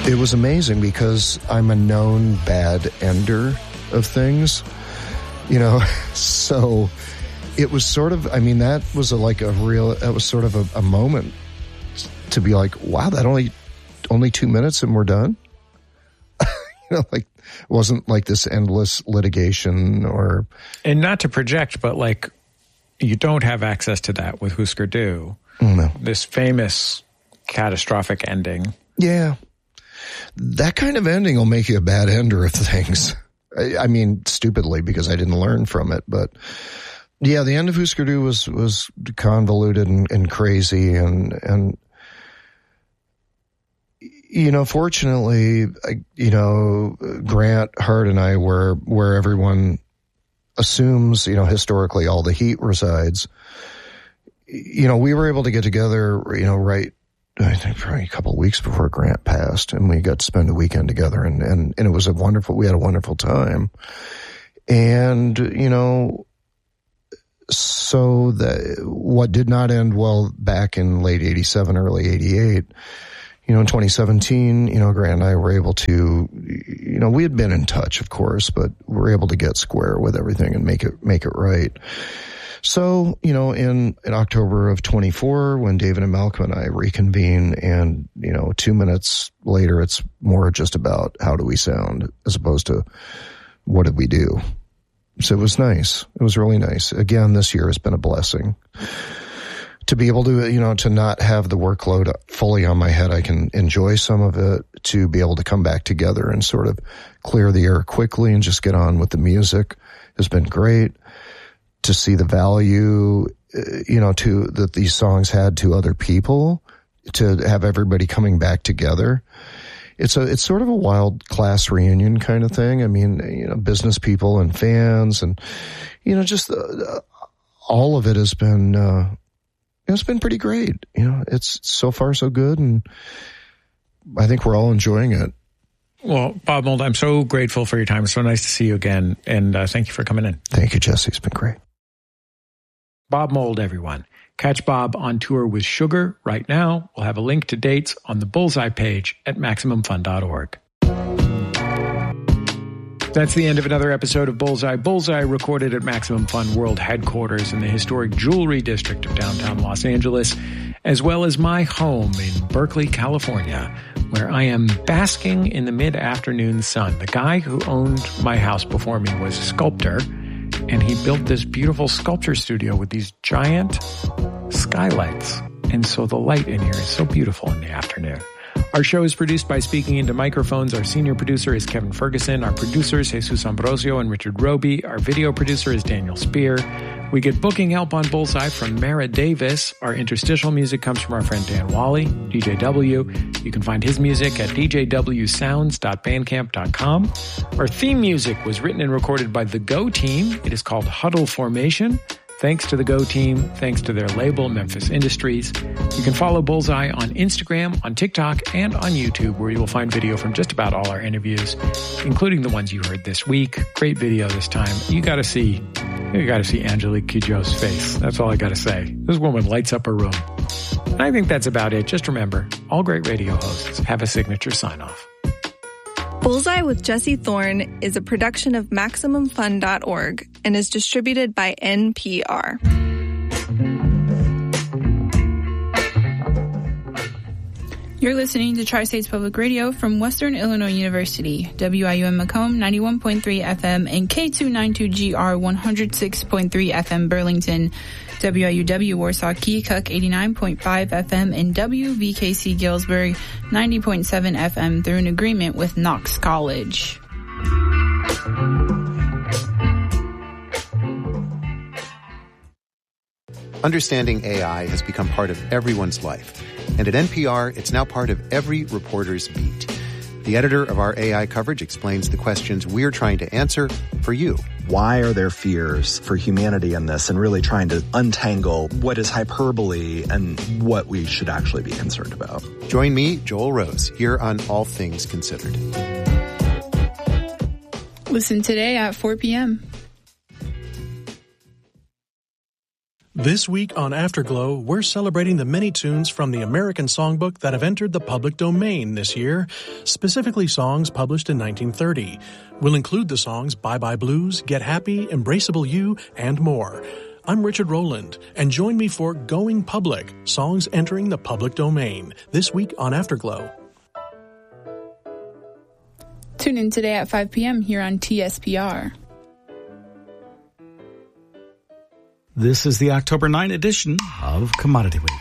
It was amazing because I'm a known bad ender of things, so it was sort of, that was sort of a moment to be like, wow, that only 2 minutes and we're done. It wasn't like this endless litigation and not to project, but you don't have access to that with Husker Du. No. This famous catastrophic ending. Yeah. That kind of ending will make you a bad ender of things. Stupidly, because I didn't learn from it. But yeah, the end of Husker Du was convoluted and crazy. And fortunately, Grant, Hart, and I were where everyone assumes, historically all the heat resides. We were able to get together, right, I think probably a couple of weeks before Grant passed, and we got to spend a weekend together, and it was we had a wonderful time. And, so what did not end well back in late 87, early 88, in 2017, Grant and I were able to, we had been in touch, of course, but we were able to get square with everything and make it right. So, in October of 24, when David and Malcolm and I reconvene, and, 2 minutes later, it's more just about how do we sound as opposed to what did we do. So it was nice. It was really nice. Again, this year has been a blessing. To be able to, to not have the workload fully on my head, I can enjoy some of it, to be able to come back together and sort of clear the air quickly and just get on with the music has been great. To see the value, that these songs had to other people, to have everybody coming back together. It's sort of a wild class reunion kind of thing. Business people and fans and, just all of it has been, it's been pretty great. It's so far so good, and I think we're all enjoying it. Well, Bob Mould, I'm so grateful for your time. It's so nice to see you again, and thank you for coming in. Thank you, Jesse. It's been great. Bob Mould, everyone. Catch Bob on tour with Sugar right now. We'll have a link to dates on the Bullseye page at MaximumFun.org. That's the end of another episode of Bullseye. Bullseye recorded at Maximum Fun World Headquarters in the historic Jewelry District of downtown Los Angeles, as well as my home in Berkeley, California, where I am basking in the mid-afternoon sun. The guy who owned my house before me was a sculptor, and he built this beautiful sculpture studio with these giant skylights. And so the light in here is so beautiful in the afternoon. Our show is produced by Speaking Into Microphones. Our senior producer is Kevin Ferguson. Our producers, Jesus Ambrosio and Richard Roby. Our video producer is Daniel Spear. We get booking help on Bullseye from Mara Davis. Our interstitial music comes from our friend Dan Wally, DJW. You can find his music at djwsounds.bandcamp.com. Our theme music was written and recorded by the Go Team. It is called Huddle Formation. Thanks to the Go Team. Thanks to their label, Memphis Industries. You can follow Bullseye on Instagram, on TikTok, and on YouTube, where you will find video from just about all our interviews, including the ones you heard this week. Great video this time. You got to see Angelique Kidjo's face. That's all I got to say. This woman lights up a room. And I think that's about it. Just remember, all great radio hosts have a signature sign-off. Bullseye with Jesse Thorne is a production of MaximumFun.org and is distributed by NPR. You're listening to Tri-States Public Radio from Western Illinois University, WIUM Macomb 91.3 FM and K292GR 106.3 FM Burlington, WIUW Warsaw Keokuk 89.5 FM and WVKC Galesburg 90.7 FM through an agreement with Knox College. Understanding AI has become part of everyone's life. And at NPR, it's now part of every reporter's beat. The editor of our AI coverage explains the questions we're trying to answer for you. Why are there fears for humanity in this, and really trying to untangle what is hyperbole and what we should actually be concerned about. Join me, Joel Rose, here on All Things Considered. Listen today at 4 p.m. This week on Afterglow, we're celebrating the many tunes from the American Songbook that have entered the public domain this year, specifically songs published in 1930. We'll include the songs Bye Bye Blues, Get Happy, Embraceable You, and more. I'm Richard Rowland, and join me for Going Public, songs entering the public domain, this week on Afterglow. Tune in today at 5 p.m. here on TSPR. This is the October 9 edition of Commodity Week.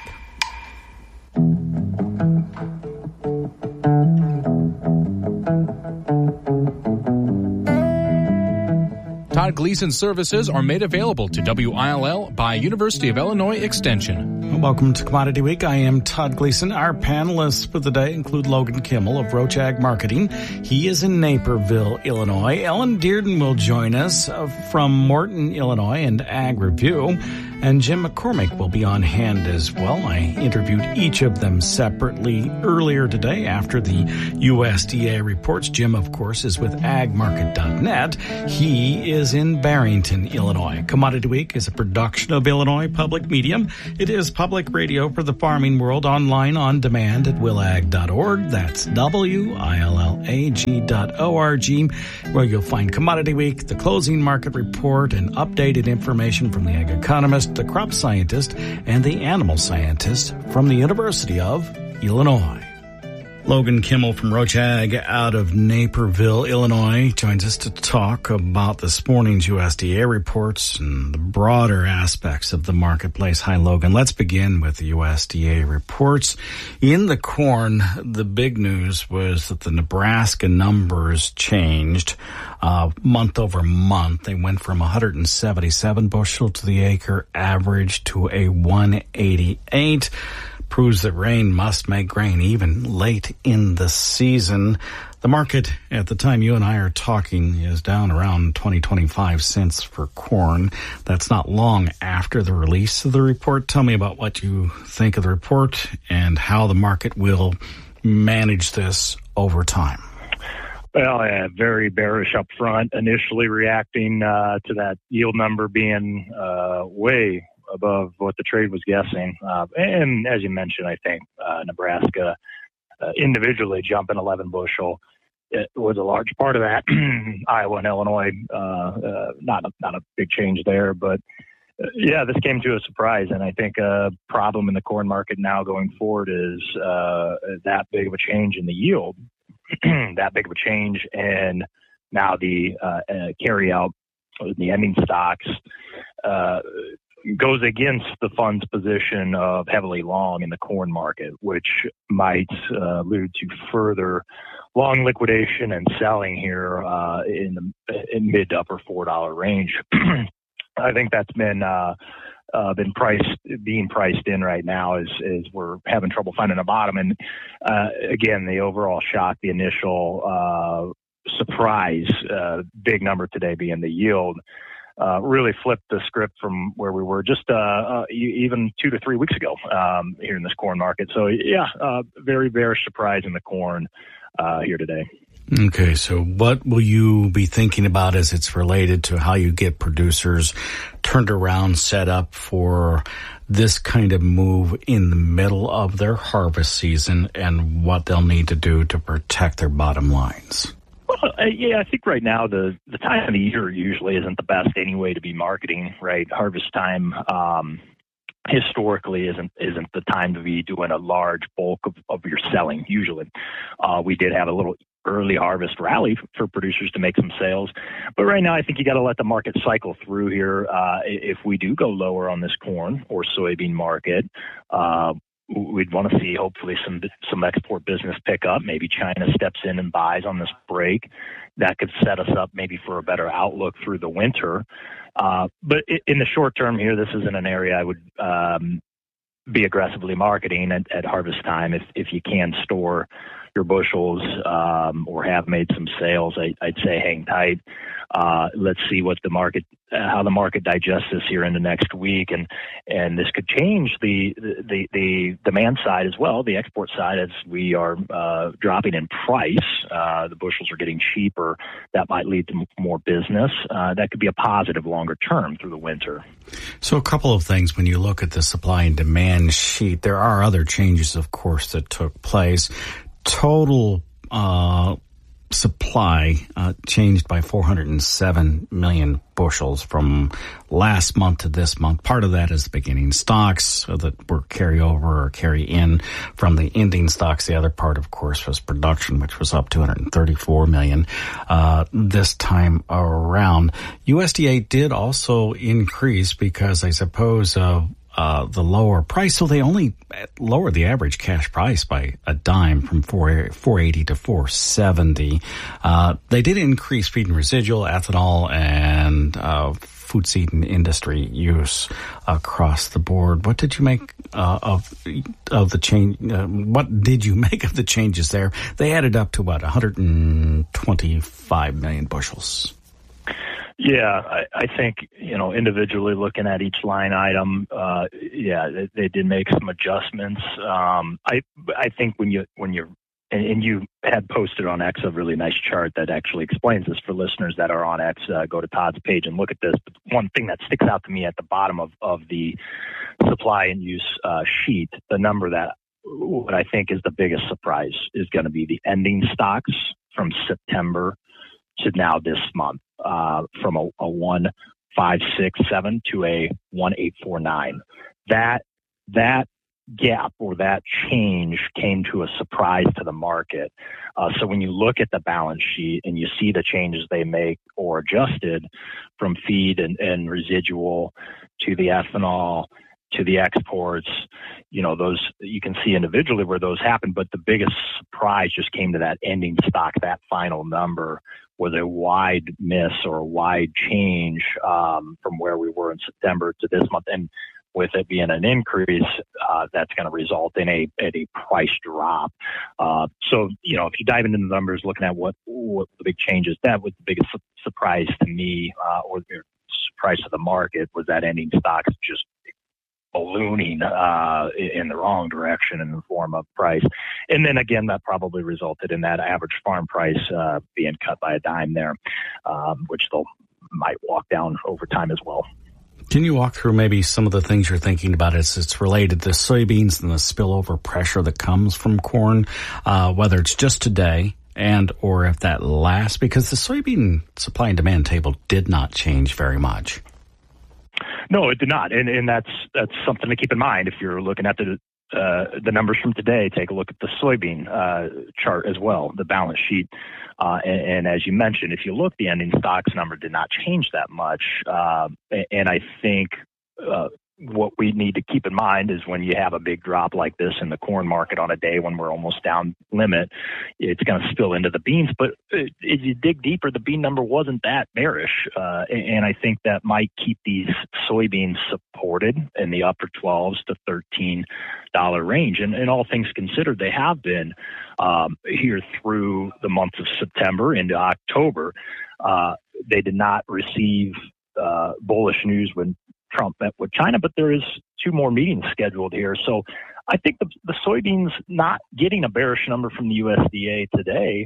Todd Gleason services are made available to WILL by University of Illinois Extension. Welcome to Commodity Week. I am Todd Gleason. Our panelists for the day include Logan Kimmel of Roach Ag Marketing. He is in Naperville, Illinois. Ellen Dearden will join us from Morton, Illinois, and Ag Review. And Jim McCormick will be on hand as well. I interviewed each of them separately earlier today after the USDA reports. Jim, of course, is with agmarket.net. He is in Barrington, Illinois. Commodity Week is a production of Illinois Public Media. It is public radio for the farming world, online on demand at willag.org. That's WILLAG.org, where you'll find Commodity Week, the closing market report, and updated information from the Ag Economist, the crop scientist, and the animal scientist from the University of Illinois. Logan Kimmel from Roach Ag out of Naperville, Illinois, joins us to talk about this morning's USDA reports and the broader aspects of the marketplace. Hi, Logan. Let's begin with the USDA reports. In the corn, the big news was that the Nebraska numbers changed month over month. They went from 177 bushel to the acre average to a 188. Proves that rain must make grain even late in the season. The market at the time you and I are talking is down around 20-25 cents for corn. That's not long after the release of the report. Tell me about what you think of the report and how the market will manage this over time. Well, very bearish up front, initially reacting to that yield number being way above what the trade was guessing. And as you mentioned, I think Nebraska individually jumping 11 bushel was a large part of that. Iowa and Illinois, not a big change there. But, yeah, this came to a surprise. And I think a problem in the corn market now going forward is that big of a change in the yield, that big of a change. And now the carry-out, the ending stocks, goes against the fund's position of heavily long in the corn market, which might lead to further long liquidation and selling here in mid to upper $4 range. I think that's being priced in right now as we're having trouble finding a bottom. And again, the overall shock, the initial surprise, big number today being the yield. Really flipped the script from where we were just even 2 to 3 weeks ago here in this corn market. So, yeah, very bearish surprise in the corn here today. Okay, so what will you be thinking about as it's related to how you get producers turned around, set up for this kind of move in the middle of their harvest season and what they'll need to do to protect their bottom lines? Well, yeah, I think right now the time of the year usually isn't the best anyway to be marketing, right? Harvest time historically isn't the time to be doing a large bulk of your selling. Usually, we did have a little early harvest rally for producers to make some sales, but right now I think you got to let the market cycle through here. If we do go lower on this corn or soybean market, we'd want to see hopefully some export business pick up. Maybe China steps in and buys on this break. That could set us up maybe for a better outlook through the winter. But in the short term here, this isn't an area I would be aggressively marketing at harvest time if you can store your bushels or have made some sales, I'd say hang tight. Let's see what how the market digests this here in the next week, and this could change the demand side as well, the export side, as we are dropping in price. The bushels are getting cheaper. That might lead to more business. That could be a positive longer term through the winter. So a couple of things when you look at the supply and demand sheet. There are other changes, of course, that took place. Total supply changed by 407 million bushels from last month to this month. Part of that is the beginning stocks that were carry over or carry in from the ending stocks. The other part, of course, was production, which was up 234 million this time around. USDA did also increase because I suppose of the lower price, so they only lowered the average cash price by a dime from $4.80 to $4.70. They did increase feed and residual, ethanol, and food seed and industry use across the board. What did you make of the change? What did you make of the changes there? They added up to about 125 million bushels. Yeah, I think, individually looking at each line item, they did make some adjustments. I think when you had posted on X a really nice chart that actually explains this for listeners that are on X, go to Todd's page and look at this. But one thing that sticks out to me at the bottom of the supply and use sheet, the number that what I think is the biggest surprise is going to be the ending stocks from September to now this month, from a 1,567 to a 1,849. That gap or that change came to a surprise to the market. So when you look at the balance sheet and you see the changes they make or adjusted from feed and residual to the ethanol to the exports, those you can see individually where those happen, but the biggest surprise just came to that ending stock. That final number was a wide miss or a wide change from where we were in September to this month. And with it being an increase, that's going to result in a price drop. So, if you dive into the numbers, looking at what the big changes, that was the biggest surprise to me, or the surprise to the market, was that ending stocks just ballooning in the wrong direction in the form of price. And then again, that probably resulted in that average farm price being cut by a dime there, which they'll might walk down over time as well. Can you walk through maybe some of the things you're thinking about as it's related to soybeans and the spillover pressure that comes from corn, whether it's just today and or if that lasts? Because the soybean supply and demand table did not change very much. No, it did not, and that's something to keep in mind if you're looking at the numbers from today. Take a look at the soybean chart as well, the balance sheet, and as you mentioned, if you look, the ending stocks number did not change that much, and I think what we need to keep in mind is when you have a big drop like this in the corn market on a day when we're almost down limit, it's going to spill into the beans. But if you dig deeper, the bean number wasn't that bearish. And I think that might keep these soybeans supported in the upper 12s to $13 range. And all things considered, they have been here through the month of September into October. They did not receive bullish news when Trump met with China, but there is 2 more meetings scheduled here. So I think the soybeans not getting a bearish number from the USDA today,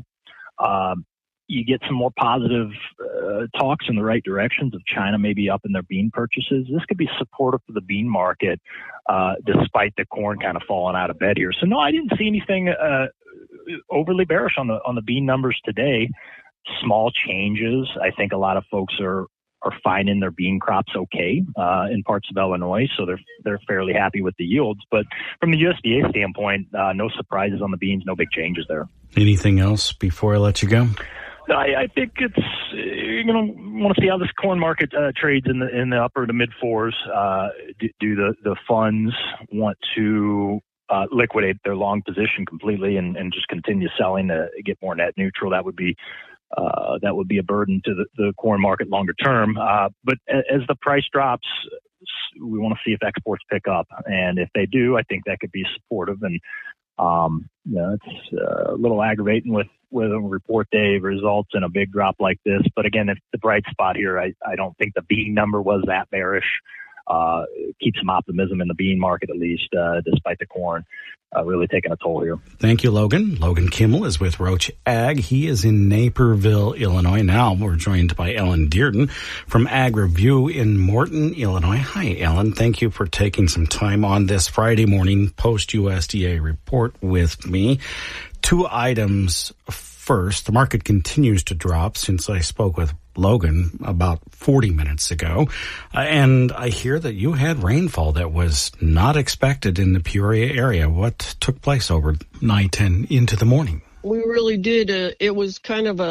you get some more positive talks in the right directions of China maybe up in their bean purchases. This could be supportive for the bean market despite the corn kind of falling out of bed here. So no, I didn't see anything overly bearish on the bean numbers today. Small changes. I think a lot of folks are finding their bean crops okay in parts of Illinois, so they're fairly happy with the yields. But from the USDA standpoint, no surprises on the beans, no big changes there. Anything else before I let you go? I think it's want to see how this corn market trades in the upper to mid 4s. Do the funds want to liquidate their long position completely and just continue selling to get more net neutral? That would be a burden to the corn market longer term. But as the price drops, we want to see if exports pick up. And if they do, I think that could be supportive. And It's a little aggravating with a report day results in a big drop like this. But again, it's the bright spot here. I don't think the bean number was that bearish. Keep some optimism in the bean market, at least, despite the corn really taking a toll here. Thank you, Logan. Logan Kimmel is with Roach Ag. He is in Naperville, Illinois. Now we're joined by Ellen Dearden from Ag Review in Morton, Illinois. Hi, Ellen. Thank you for taking some time on this Friday morning post-USDA report with me. Two items. First, the market continues to drop since I spoke with Logan about 40 minutes ago. And I hear that you had rainfall that was not expected in the Peoria area. What took place overnight and into the morning? We really did. It was kind of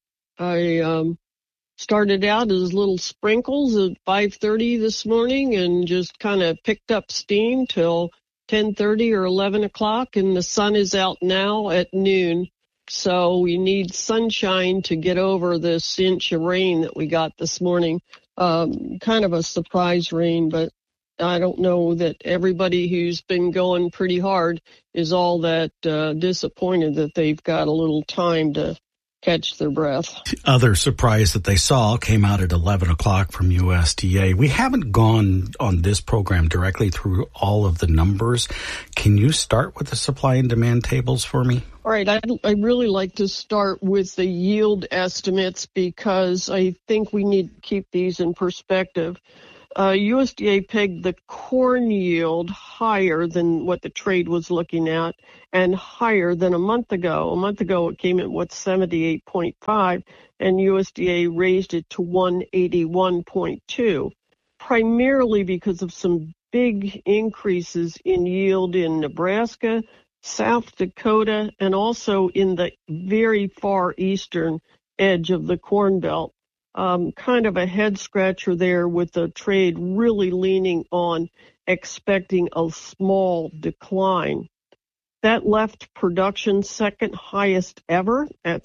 started out as little sprinkles at 5:30 this morning and just kind of picked up steam till 10:30 or 11 o'clock. And the sun is out now at noon. So we need sunshine to get over this inch of rain that we got this morning. Kind of a surprise rain, but I don't know that everybody who's been going pretty hard is all that disappointed that they've got a little time to catch their breath. The other surprise that they saw came out at 11 o'clock from USDA. We haven't gone on this program directly through all of the numbers. Can you start with the supply and demand tables for me? All right. I'd really like to start with the yield estimates because I think we need to keep these in perspective. USDA pegged the corn yield higher than what the trade was looking at and higher than a month ago. A month ago, it came in 78.5, and USDA raised it to 181.2, primarily because of some big increases in yield in Nebraska, South Dakota, and also in the very far eastern edge of the Corn Belt. Kind of a head scratcher there with the trade really leaning on expecting a small decline. That left production second highest ever at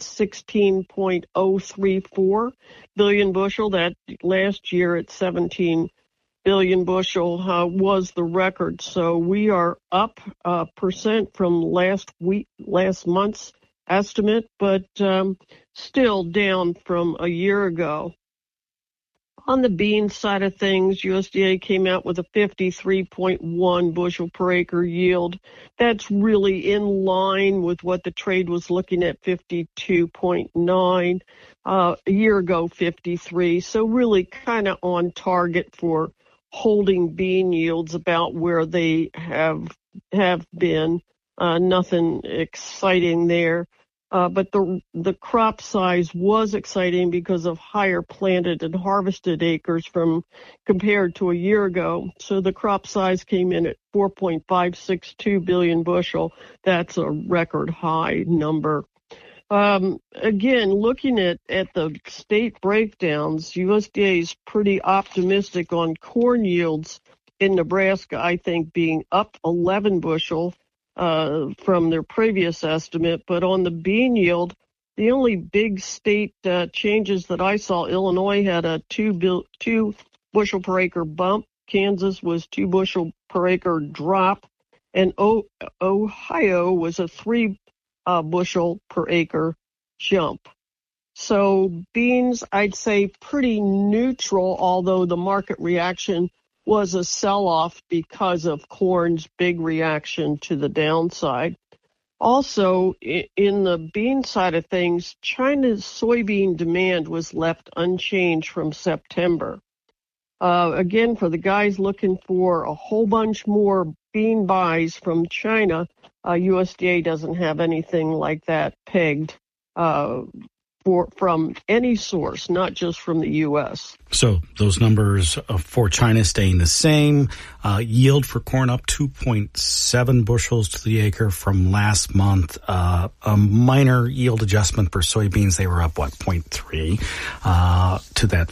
16.034 billion bushel. That last year at 17 billion bushel was the record. So we are up percent from last month's estimate, but still down from a year ago. On the bean side of things, USDA came out with a 53.1 bushel per acre yield. That's really in line with what the trade was looking at, 52.9, a year ago 53. So really kind of on target for holding bean yields about where they have been. Nothing exciting there. But the crop size was exciting because of higher planted and harvested acres compared to a year ago. So the crop size came in at 4.562 billion bushel. That's a record high number. Again, looking at the state breakdowns, USDA is pretty optimistic on corn yields in Nebraska, I think, being up 11 bushel. From their previous estimate, but on the bean yield, the only big state changes that I saw, Illinois had a 2 bushel per acre bump, Kansas was 2 bushel per acre drop, and Ohio was a 3 bushel per acre jump. So beans, I'd say pretty neutral, although the market reaction was a sell-off because of corn's big reaction to the downside. Also, in the bean side of things, China's soybean demand was left unchanged from September. Again, for the guys looking for a whole bunch more bean buys from China, USDA doesn't have anything like that pegged from any source, not just from the U.S. So those numbers for China staying the same. Yield for corn up 2.7 bushels to the acre from last month. A minor yield adjustment for soybeans. They were up, 0.3 to that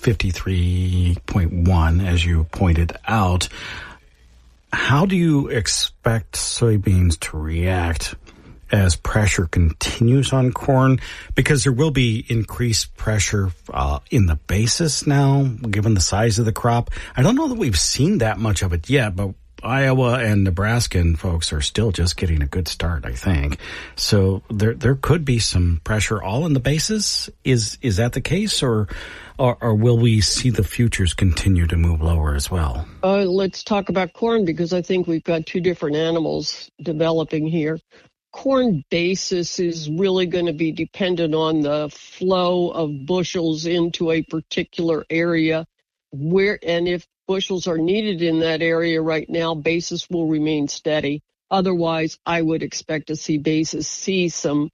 53.1, as you pointed out. How do you expect soybeans to react as pressure continues on corn? Because there will be increased pressure in the basis now, given the size of the crop. I don't know that we've seen that much of it yet, but Iowa and Nebraskan folks are still just getting a good start, I think. So there could be some pressure all in the basis. Is that the case, or will we see the futures continue to move lower as well? Let's talk about corn, because I think we've got two different animals developing here. Corn basis is really going to be dependent on the flow of bushels into a particular area, and if bushels are needed in that area right now, basis will remain steady. Otherwise, I would expect to see basis see some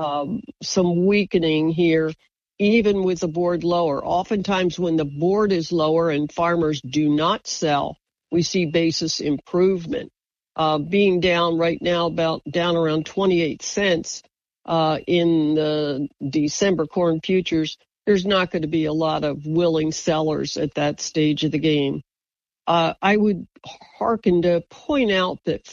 weakening here, even with the board lower. Oftentimes when the board is lower and farmers do not sell, we see basis improvement. Being down right now, down around 28 cents in the December corn futures, there's not going to be a lot of willing sellers at that stage of the game. I would hearken to point out that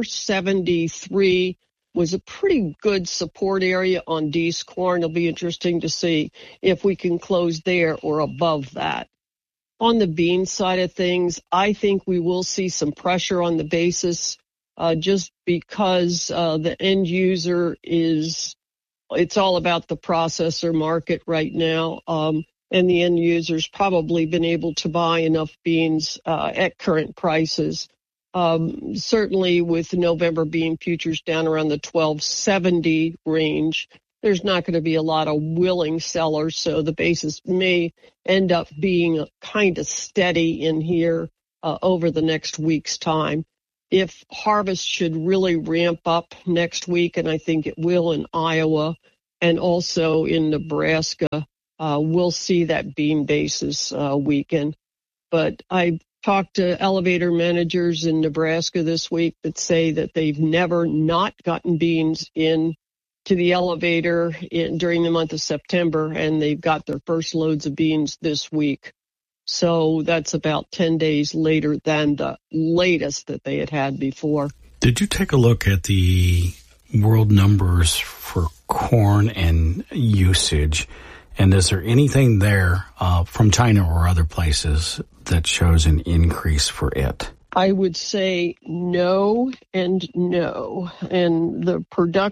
473 was a pretty good support area on D's corn. It'll be interesting to see if we can close there or above that. On the bean side of things, I think we will see some pressure on the basis just because the end user it's all about the processor market right now. And the end user's probably been able to buy enough beans at current prices. Certainly with November bean futures down around the 1270 range, there's not going to be a lot of willing sellers, so the basis may end up being kind of steady in here over the next week's time. If harvest should really ramp up next week, and I think it will in Iowa and also in Nebraska, we'll see that bean basis weaken. But I talked to elevator managers in Nebraska this week that say that they've never not gotten beans in to the elevator during the month of September, and they've got their first loads of beans this week. So that's about 10 days later than the latest that they had before. Did you take a look at the world numbers for corn and usage? And is there anything there from China or other places that shows an increase for it? I would say no and no. And the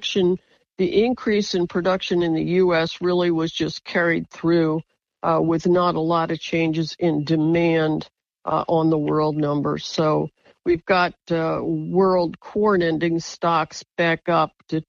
increase in production in the U.S. really was just carried through with not a lot of changes in demand on the world numbers. So we've got world corn ending stocks back up to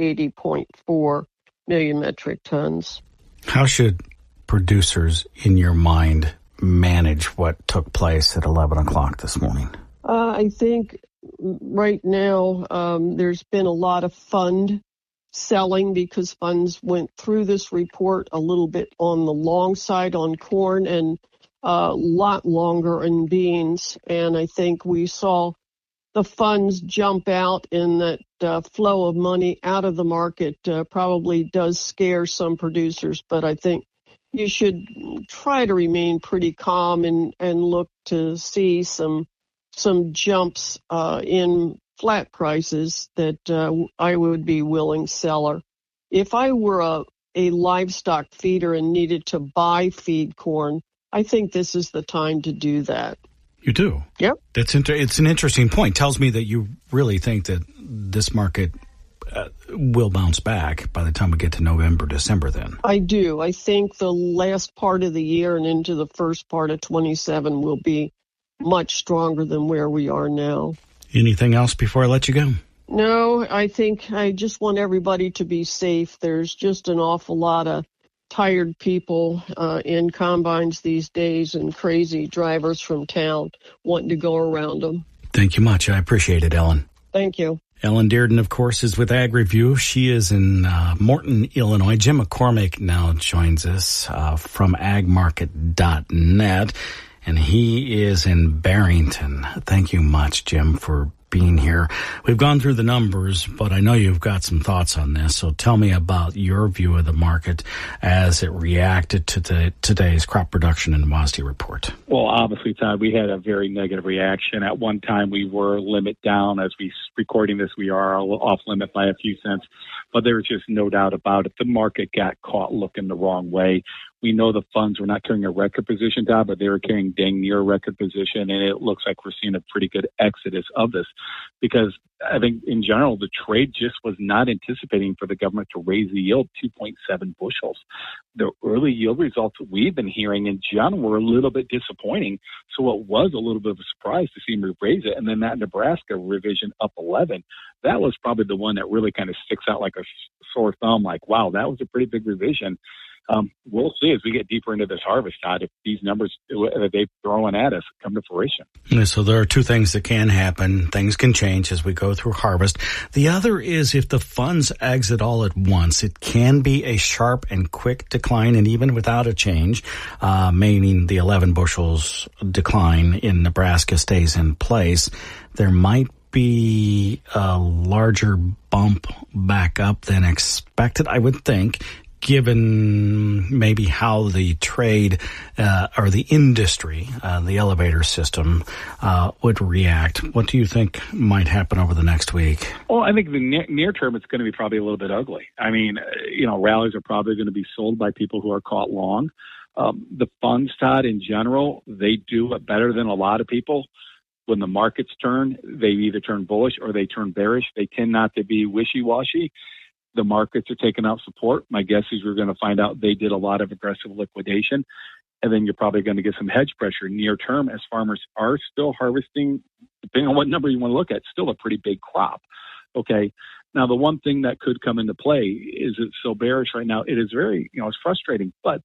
280.4 million metric tons. How should producers, in your mind, manage what took place at 11 o'clock this morning? I think right now there's been a lot of fund selling because funds went through this report a little bit on the long side on corn and a lot longer in beans. And I think we saw the funds jump out, and that flow of money out of the market probably does scare some producers. But I think you should try to remain pretty calm and look to see some jumps in flat prices that I would be willing seller. If I were a livestock feeder and needed to buy feed corn, I think this is the time to do that. You do? Yep. It's an interesting point. Tells me that you really think that this market will bounce back by the time we get to November, December then. I do. I think the last part of the year and into the first part of 27 will be much stronger than where we are now. Anything else before I let you go? No, I think I just want everybody to be safe. There's just an awful lot of tired people in combines these days and crazy drivers from town wanting to go around them. Thank you much. I appreciate it, Ellen. Thank you. Ellen Dearden, of course, is with Ag Review. She is in Morton, Illinois. Jim McCormick now joins us from agmarket.net, and he is in Barrington. Thank you much, Jim, for being here. We've gone through the numbers, but I know you've got some thoughts on this. So tell me about your view of the market as it reacted to today's crop production and WASDE report. Well, obviously, Todd, we had a very negative reaction. At one time, we were limit down. As we recording this, we are off limit by a few cents. But there's just no doubt about it. The market got caught looking the wrong way. We know the funds were not carrying a record position, Todd, but they were carrying dang near a record position, and it looks like we're seeing a pretty good exodus of this because I think in general the trade just was not anticipating for the government to raise the yield 2.7 bushels. The early yield results we've been hearing in general were a little bit disappointing, so it was a little bit of a surprise to see them raise it, and then that Nebraska revision up 11, that was probably the one that really kind of sticks out like a sore thumb, like, wow, that was a pretty big revision. We'll see as we get deeper into this harvest, Todd, if these numbers that they're throwing at us come to fruition. So there are two things that can happen. Things can change as we go through harvest. The other is if the funds exit all at once, it can be a sharp and quick decline, and even without a change, meaning the 11 bushels decline in Nebraska stays in place, there might be a larger bump back up than expected, I would think, given maybe how the trade or the industry, the elevator system, would react. What do you think might happen over the next week? Well, I think the near term, it's going to be probably a little bit ugly. I mean, rallies are probably going to be sold by people who are caught long. The funds, Todd, in general, they do it better than a lot of people. When the markets turn, they either turn bullish or they turn bearish. They tend not to be wishy-washy. The markets are taking out support. My guess is we're going to find out they did a lot of aggressive liquidation. And then you're probably going to get some hedge pressure near term as farmers are still harvesting, depending on what number you want to look at, still a pretty big crop. Okay. Now, the one thing that could come into play is it's so bearish right now. It is very, it's frustrating. But,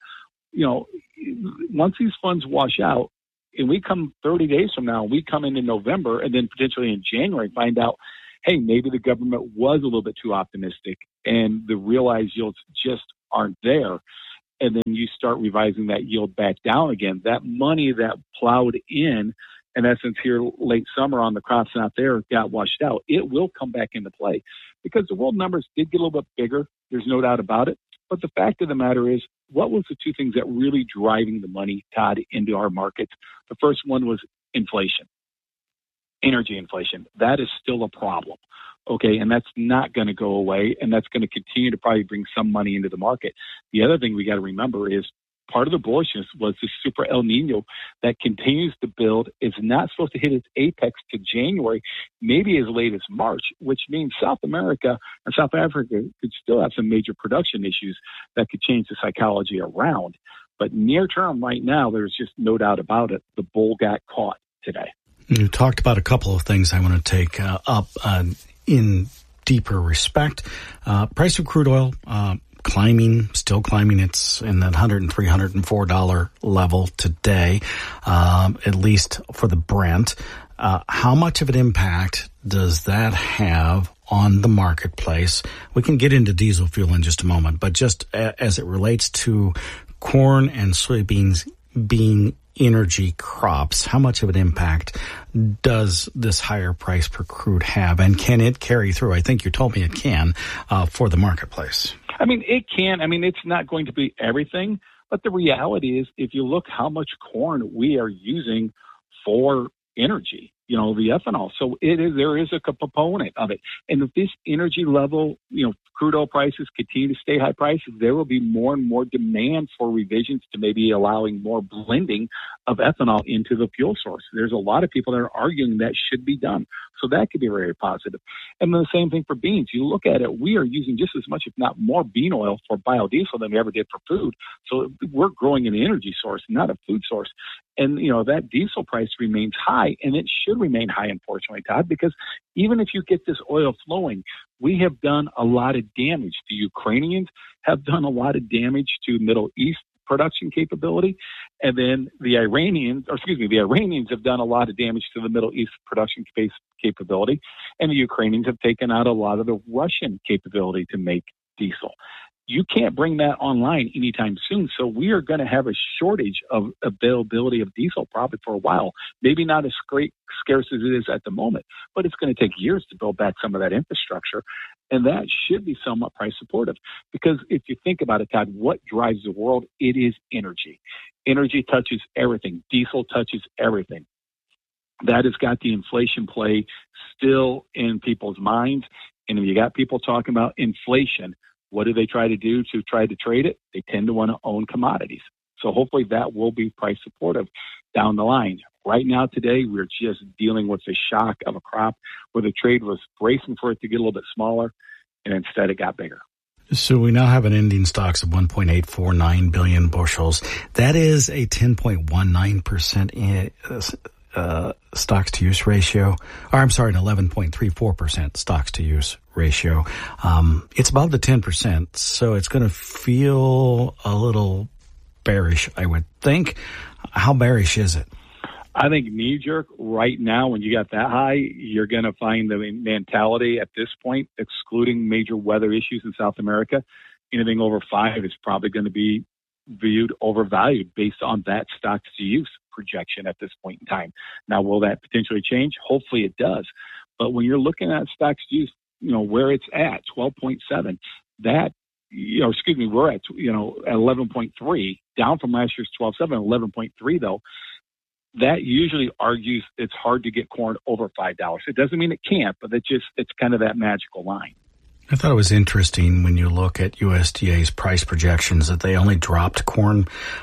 once these funds wash out and we come 30 days from now, we come into November and then potentially in January find out, hey, maybe the government was a little bit too optimistic and the realized yields just aren't there. And then you start revising that yield back down again. That money that plowed in essence, here late summer on the crops out there got washed out. It will come back into play because the world numbers did get a little bit bigger. There's no doubt about it. But the fact of the matter is, what was the two things that really driving the money, Todd, into our markets? The first one was inflation. Energy inflation. That is still a problem. Okay, and that's not going to go away, and that's going to continue to probably bring some money into the market. The other thing we got to remember is part of the bullishness was the super El Nino that continues to build. Is not supposed to hit its apex to January, maybe as late as March, which means South America and South Africa could still have some major production issues that could change the psychology around. But near term right now, there's just no doubt about it. The bull got caught today. You talked about a couple of things I want to take up in deeper respect. Price of crude oil still climbing. It's in that $103, $104 level today, at least for the Brent. How much of an impact does that have on the marketplace? We can get into diesel fuel in just a moment, but just as it relates to corn and soybeans being energy crops, how much of an impact does this higher price per crude have, and can it carry through? I think you told me it can for the marketplace. I mean, it can. I mean, it's not going to be everything, but the reality is if you look how much corn we are using for energy, the ethanol. So there is a component of it. And if this energy level, crude oil prices continue to stay high prices, there will be more and more demand for revisions to maybe allowing more blending of ethanol into the fuel source. There's a lot of people that are arguing that should be done. So that could be very positive. And then the same thing for beans. You look at it, we are using just as much, if not more, bean oil for biodiesel than we ever did for food. So we're growing an energy source, not a food source. And, that diesel price remains high, and it should remain high, unfortunately, Todd, because even if you get this oil flowing, we have done a lot of damage. The Ukrainians have done a lot of damage to Middle East production capability. And then the Iranians have done a lot of damage to the Middle East production capability. And the Ukrainians have taken out a lot of the Russian capability to make diesel. You can't bring that online anytime soon. So we are going to have a shortage of availability of diesel probably for a while. Maybe not as scarce as it is at the moment, but it's going to take years to build back some of that infrastructure. And that should be somewhat price supportive. Because if you think about it, Todd, what drives the world? It is energy. Energy touches everything. Diesel touches everything. That has got the inflation play still in people's minds. And if you got people talking about inflation, what do they try to do to try to trade it? They tend to want to own commodities. So hopefully that will be price supportive down the line. Right now, today, we're just dealing with the shock of a crop where the trade was bracing for it to get a little bit smaller, and instead it got bigger. So we now have an ending stocks of 1.849 billion bushels. That is a 10.19% stocks to use ratio. Or I'm sorry, an 11.34% stocks to use ratio. It's above the 10%, so it's going to feel a little bearish, I would think. How bearish is it? I think knee-jerk right now, when you got that high, you're going to find the mentality at this point, excluding major weather issues in South America, anything over 5 is probably going to be viewed overvalued based on that stocks to use projection at this point in time. Now, will that potentially change? Hopefully it does. But when you're looking at stocks to use, where it's at 12.7, that, we're at, at 11.3, down from last year's 12.7, 11.3 though. That usually argues it's hard to get corn over $5. It doesn't mean it can't, but it's kind of that magical line. I thought it was interesting when you look at USDA's price projections that they only dropped corn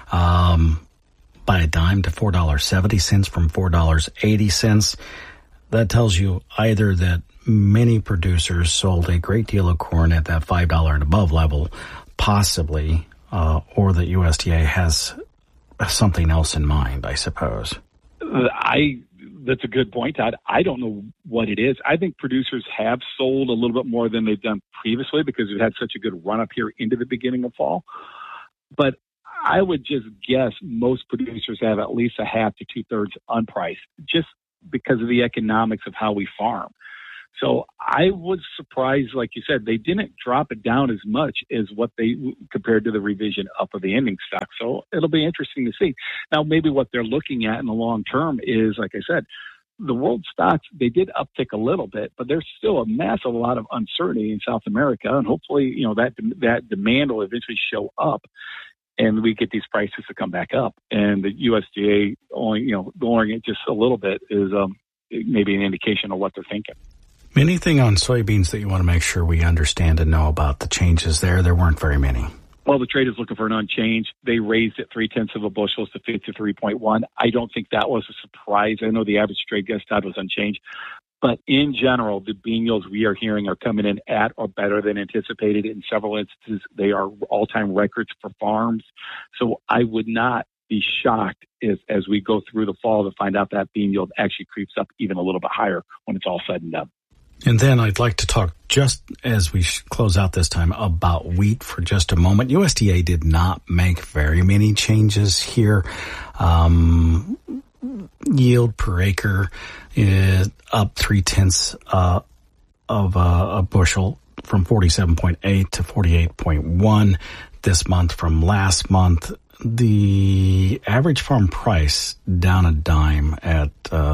by a dime to $4.70 from $4.80. That tells you either that many producers sold a great deal of corn at that $5 and above level, possibly, or that USDA has something else in mind, I suppose. That's a good point, Todd. I don't know what it is. I think producers have sold a little bit more than they've done previously because we've had such a good run up here into the beginning of fall. But I would just guess most producers have at least a half to 2/3 unpriced just because of the economics of how we farm. So I was surprised, like you said, they didn't drop it down as much as what they compared to the revision up of the ending stock. So it'll be interesting to see. Now, maybe what they're looking at in the long term is, like I said, the world stocks, they did uptick a little bit, but there's still a massive lot of uncertainty in South America. And hopefully, that demand will eventually show up and we get these prices to come back up. And the USDA only, lowering it just a little bit is maybe an indication of what they're thinking. Anything on soybeans that you want to make sure we understand and know about the changes there? There weren't very many. Well, the trade is looking for an unchanged. They raised it 0.3 of a bushel to 53.1. I don't think that was a surprise. I know the average trade guest tag was unchanged. But in general, the bean yields we are hearing are coming in at or better than anticipated. In several instances, they are all-time records for farms. So I would not be shocked as we go through the fall to find out that bean yield actually creeps up even a little bit higher when it's all said and done. And then I'd like to talk, just as we close out this time, about wheat for just a moment. USDA did not make very many changes here. Yield per acre is up 0.3 of a bushel from 47.8 to 48.1 this month from last month. The average farm price down a dime at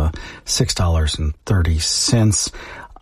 $6.30.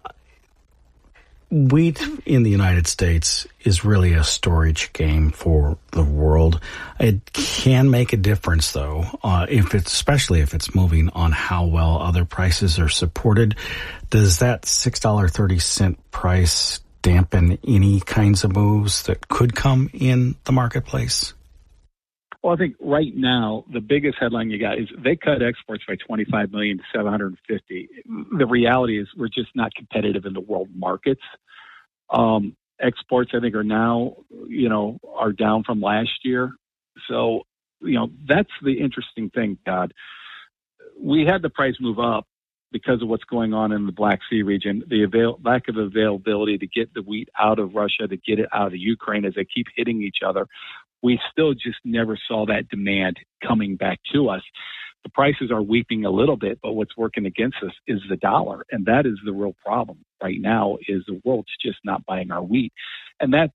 Wheat in the United States is really a storage game for the world. It can make a difference, though, especially if it's moving on how well other prices are supported. Does that $6.30 price dampen any kinds of moves that could come in the marketplace? Well, I think right now, the biggest headline you got is they cut exports by 25 million to 750. The reality is we're just not competitive in the world markets. Exports, I think, are now, are down from last year. So, that's the interesting thing, Todd. We had the price move up because of what's going on in the Black Sea region, the lack of availability to get the wheat out of Russia, to get it out of Ukraine as they keep hitting each other. We still just never saw that demand coming back to us. The prices are weeping a little bit, but what's working against us is the dollar. And that is the real problem right now is the world's just not buying our wheat. And that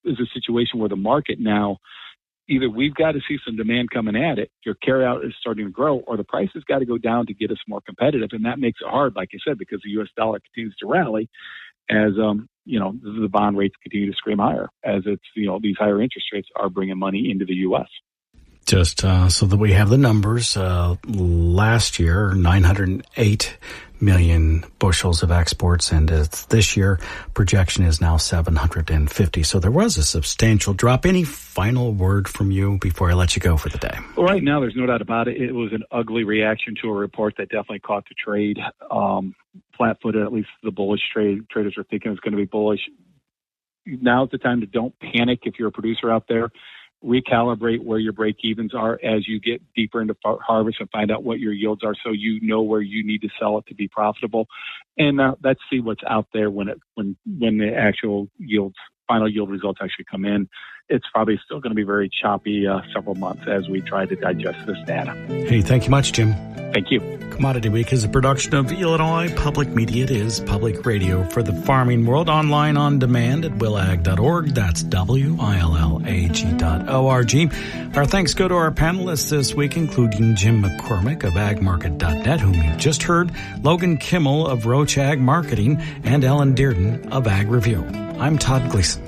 is a situation where the market now, either we've got to see some demand coming at it, your carryout is starting to grow, or the price has got to go down to get us more competitive. And that makes it hard, like I said, because the U.S. dollar continues to rally as, the bond rates continue to scream higher, as it's, these higher interest rates are bringing money into the U.S. Just so that we have the numbers, last year, 908 million bushels of exports, and this year, projection is now 750. So there was a substantial drop. Any final word from you before I let you go for the day? Well, right now, there's no doubt about it. It was an ugly reaction to a report that definitely caught the trade flat-footed. At least the bullish traders were thinking it was going to be bullish. Now's the time to don't panic if you're a producer out there. Recalibrate where your break-evens are as you get deeper into harvest and find out what your yields are, so you know where you need to sell it to be profitable. And let's see what's out there when the actual final yield results actually come in. It's probably still going to be very choppy several months as we try to digest this data. Hey, thank you much, Jim. Thank you. Commodity Week is a production of Illinois Public Media. It is public radio for the farming world, online on demand at willag.org. That's WILLAG.org. Our thanks go to our panelists this week, including Jim McCormick of agmarket.net, whom you just heard, Logan Kimmel of Roche Ag Marketing, and Ellen Dearden of Ag Review. I'm Todd Gleason.